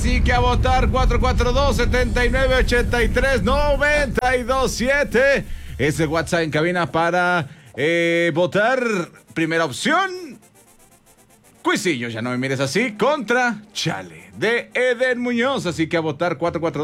Así que a votar 442-7983-927. Ese WhatsApp en cabina para votar. Primera opción, Cuisillo, ya no me mires así, contra Chale, de Eden Muñoz. Así que a votar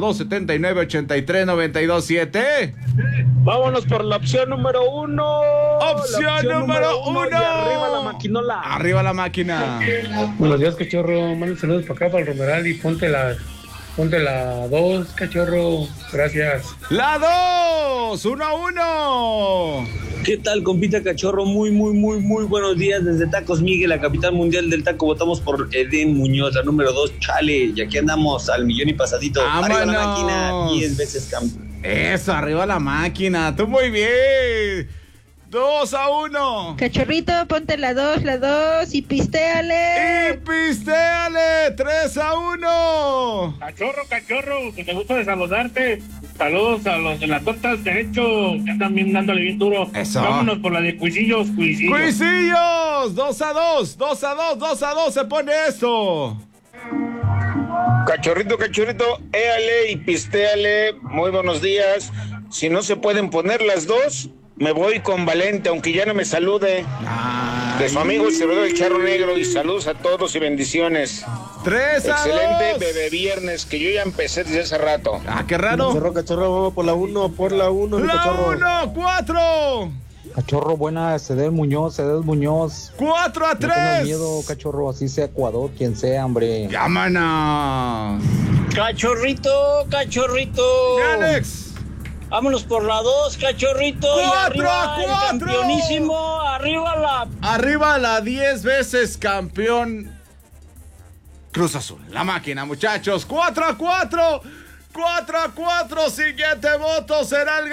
442-7983-927. Vámonos por la opción número 1. Opción número 1. Y arriba la maquinola. Arriba la máquina. Buenos días, cachorro. Manda saludos para acá, para el Romeral, y ponte la 2, cachorro. Gracias. La 2, 1-1. ¿Qué tal, compita cachorro? Muy buenos días desde Tacos Miguel, la capital mundial del taco. Votamos por Eden Muñoz, la número 2, Chale. Y aquí andamos al millón y pasadito. ¡Vámonos! Arriba la máquina, 10 veces campeón. Eso, arriba la máquina. Tú muy bien. 2-1. Cachorrito, ponte la 2 y pistéale. Y pistéale. 3-1. Cachorro, que te gusta de saludarte. Saludos a los de las tortas de hecho, que están bien dándole bien duro. Eso. Vámonos por la de Cuisillos. Cuisillos. 2-2 se pone esto. Cachorrito, éale y pistéale. Muy buenos días. Si no se pueden poner las dos, me voy con Valente, aunque ya no me salude. De su amigo el servidor del Charro Negro. Y saludos a todos y bendiciones. 3-2. Excelente bebé viernes, que yo ya empecé desde hace rato. Ah, qué raro. Cachorro, vamos por la 1, La 1, 4. Cachorro, buena, Cedel Muñoz. 4-3. No tengas miedo, cachorro, así sea Ecuador, quien sea, hombre. Llámanos. Cachorrito. Alex. Vámonos por la 2, cachorrito. 4-4. El campeonísimo. Arriba la 10 veces campeón Cruz Azul. La máquina, muchachos. 4-4. Siguiente voto será el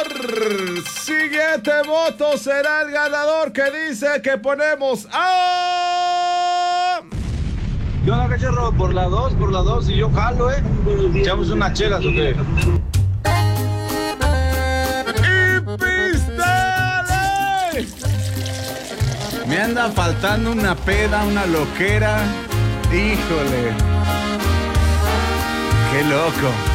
ganador. Que dice que ponemos a... Yo la cachorro por la 2 y yo jalo, echamos unas chelas, ¿o qué? ¡Y pistale! Me anda faltando una peda, una loquera. Híjole. ¡Qué loco!